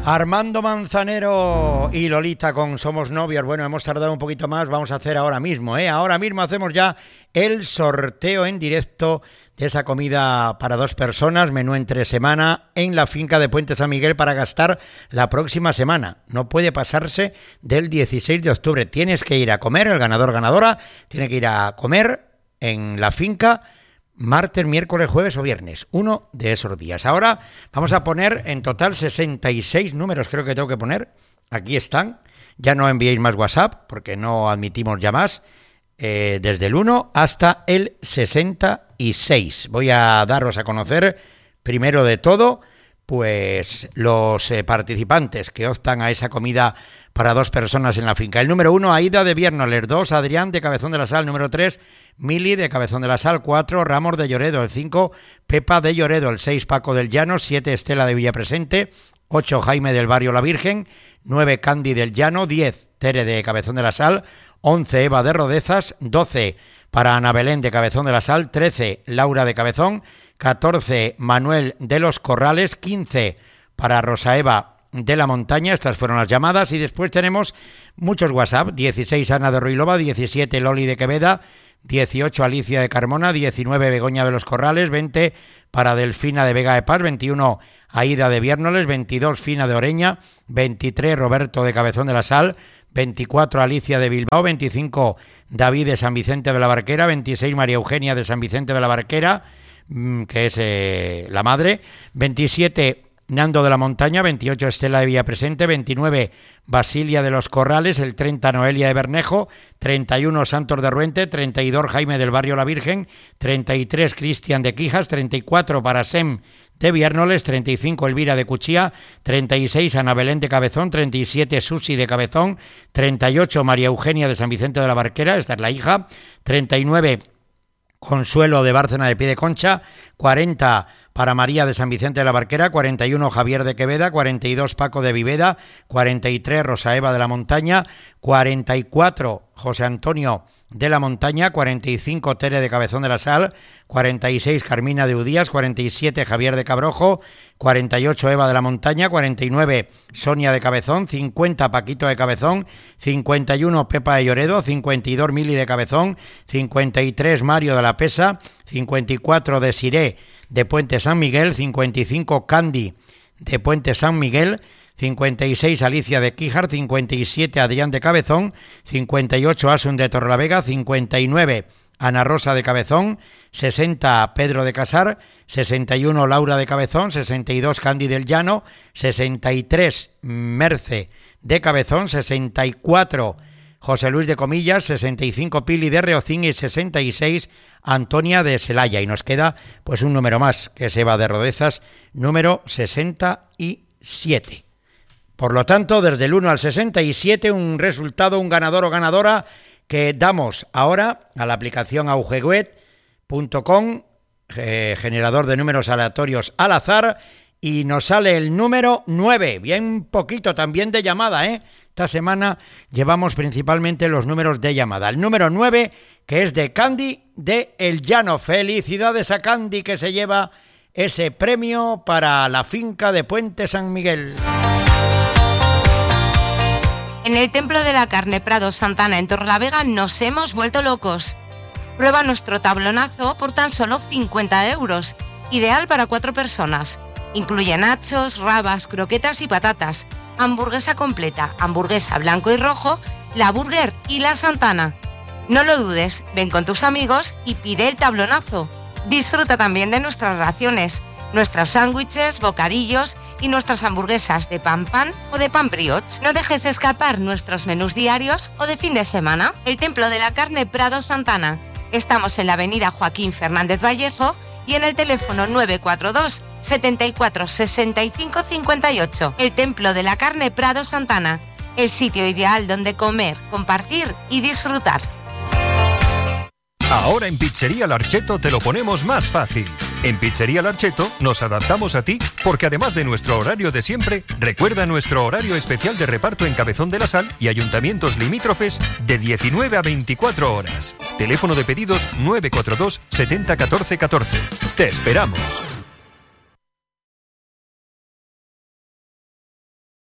Armando Manzanero y Lolita con Somos Novios. Bueno, hemos tardado un poquito más, vamos a hacer ahora mismo, Ahora mismo hacemos ya el sorteo en directo de esa comida para 2 personas, menú entre semana, en la finca de Puente San Miguel para gastar la próxima semana. No puede pasarse del 16 de octubre. Tienes que ir a comer, el ganador, ganadora, tiene que ir a comer en la finca martes, miércoles, jueves o viernes, uno de esos días. Ahora vamos a poner en total 66 números, creo que tengo que poner. Aquí están. Ya no enviéis más WhatsApp porque no admitimos ya más. Desde el 1 hasta el 66. Voy a daros a conocer, primero de todo, pues los participantes que optan a esa comida para 2 personas en la finca. El número 1, Aida de Viérnoles. 2, Adrián de Cabezón de la Sal. Número 3, Mili de Cabezón de la Sal. 4, Ramos de Lloredo. El 5, Pepa de Lloredo. El 6, Paco del Llano. 7, Estela de Villapresente. 8, Jaime del Barrio La Virgen. 9, Candy del Llano. 10, Tere de Cabezón de la Sal. 11, Eva de Rodezas. 12, para Ana Belén de Cabezón de la Sal. 13, Laura de Cabezón. 14, Manuel de los Corrales. 15, para Rosa Eva de la Montaña. Estas fueron las llamadas. Y después tenemos muchos WhatsApp. 16, Ana de Ruilova. 17, Loli de Queveda. 18, Alicia de Carmona. 19, Begoña de los Corrales. 20, para Delfina de Vega de Paz. 21, Aida de Viérnoles. 22, Fina de Oreña. 23, Roberto de Cabezón de la Sal. 24, Alicia de Bilbao. 25, David de San Vicente de la Barquera. 26, María Eugenia de San Vicente de la Barquera, que es la madre. 27, Nando de la Montaña. 28, Estela de Villapresente. 29, Basilia de los Corrales. El 30, Noelia de Bernejo. 31, Santos de Ruente. 32, Jaime del Barrio La Virgen. 33, Cristian de Quijas. 34, para Sem de Viérnoles. 35, Elvira de Cuchía. 36, Ana Belén de Cabezón. 37, Susi de Cabezón. 38, María Eugenia de San Vicente de la Barquera, esta es la hija. 39, Consuelo de Bárcena de Piedeconcha. 40, para María de San Vicente de la Barquera. 41, Javier de Queveda. 42, Paco de Viveda. 43, Rosa Eva de la Montaña. 44, José Antonio de la Montaña. 45, Tere de Cabezón de la Sal. 46, Carmina de Udías. 47, Javier de Cabrojo. 48, Eva de la Montaña. 49, Sonia de Cabezón. 50, Paquito de Cabezón. 51, Pepa de Lloredo. 52, Mili de Cabezón. 53, Mario de la Pesa. 54, Desiré de Puente San Miguel. 55, Candy de Puente San Miguel. 56, Alicia de Quíjar. 57, Adrián de Cabezón. 58, Asun de Torrelavega. 59, Ana Rosa de Cabezón. 60, Pedro de Casar. 61, Laura de Cabezón. 62, Candy del Llano. 63, Merce de Cabezón. 64, José Luis de Comillas. 65, Pili de Reocín. Y 66, Antonia de Celaya. Y nos queda pues un número más, que es Eva de Rodezas, número 67. Por lo tanto, desde el 1 al 67, un resultado, un ganador o ganadora que damos ahora a la aplicación augeguet.com, generador de números aleatorios al azar, y nos sale el número 9, bien poquito también de llamada, Esta semana llevamos principalmente los números de llamada. El número 9, que es de Candy de El Llano. Felicidades a Candy, que se lleva ese premio para la finca de Puente San Miguel. En el Templo de la Carne Prado Santana en Torrelavega nos hemos vuelto locos. Prueba nuestro tablonazo por tan solo 50 euros, ideal para 4 personas. Incluye nachos, rabas, croquetas y patatas, hamburguesa completa, hamburguesa blanco y rojo, la burger y la Santana. No lo dudes, ven con tus amigos y pide el tablonazo. Disfruta también de nuestras raciones, nuestros sándwiches, bocadillos y nuestras hamburguesas de pan o de pan brioche. No dejes escapar nuestros menús diarios o de fin de semana. El Templo de la Carne Prado Santana. Estamos en la avenida Joaquín Fernández Vallejo y en el teléfono 942 74 65 58. El Templo de la Carne Prado Santana. El sitio ideal donde comer, compartir y disfrutar. Ahora en Pizzería Larcheto te lo ponemos más fácil. En Pizzería Larcheto nos adaptamos a ti porque además de nuestro horario de siempre, recuerda nuestro horario especial de reparto en Cabezón de la Sal y ayuntamientos limítrofes de 19 a 24 horas. Teléfono de pedidos 942 70 14 14. ¡Te esperamos!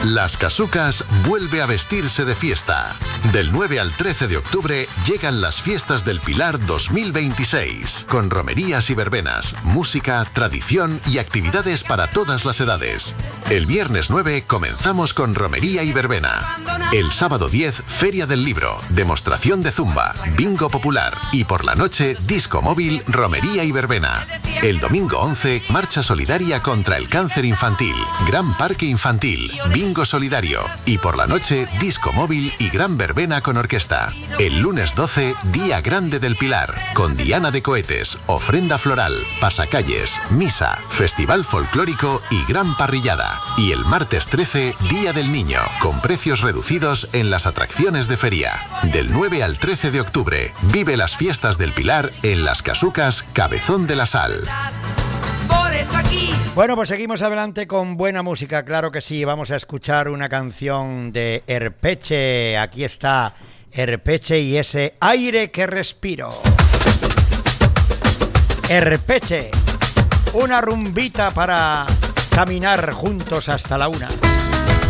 Las Casucas vuelve a vestirse de fiesta. Del 9 al 13 de octubre llegan las Fiestas del Pilar 2026, con romerías y verbenas, música, tradición y actividades para todas las edades. El viernes 9 comenzamos con romería y verbena. El sábado 10, Feria del Libro, demostración de zumba, bingo popular y por la noche, disco móvil, romería y verbena. El domingo 11, marcha solidaria contra el cáncer infantil, gran parque infantil, bingo solidario y por la noche, disco móvil y gran verbena con orquesta. El lunes 12, Día Grande del Pilar, con diana de cohetes, ofrenda floral, pasacalles, misa, festival folclórico y gran parrillada. Y el martes 13, Día del Niño, con precios reducidos en las atracciones de feria. Del 9 al 13 de octubre, vive las Fiestas del Pilar en Las Casucas, Cabezón de la Sal. Bueno, pues seguimos adelante con buena música, claro que sí. Vamos a escuchar una canción de Erpeche. Aquí está Erpeche y ese aire que respiro. Erpeche, una rumbita para caminar juntos hasta la una.